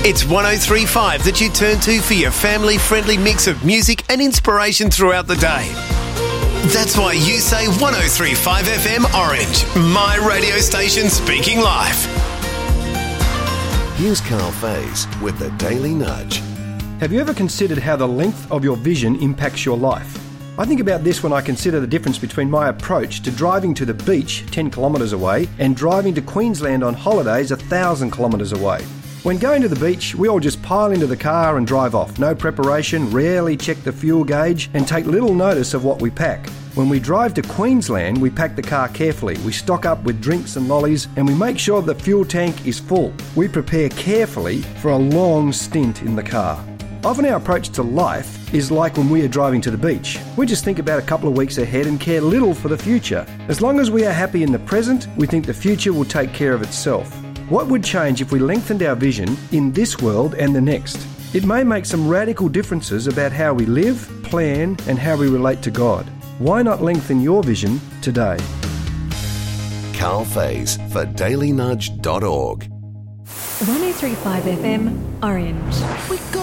It's 103.5 that you turn to for your family-friendly mix of music and inspiration throughout the day. That's why you say 103.5 FM Orange, my radio station speaking live. Here's Carl Faze with the Daily Nudge. Have you ever considered how the length of your vision impacts your life? I think about this when I consider the difference between my approach to driving to the beach 10 kilometres away and driving to Queensland on holidays 1,000 kilometres away. When going to the beach, we all just pile into the car and drive off. No preparation, rarely check the fuel gauge and take little notice of what we pack. When we drive to Queensland, we pack the car carefully. We stock up with drinks and lollies and we make sure the fuel tank is full. We prepare carefully for a long stint in the car. Often our approach to life is like when we are driving to the beach. We just think about a couple of weeks ahead and care little for the future. As long as we are happy in the present, we think the future will take care of itself. What would change if we lengthened our vision in this world and the next? It may make some radical differences about how we live, plan, and how we relate to God. Why not lengthen your vision today? Carl Faze for dailynudge.org. 103.5 FM Orange.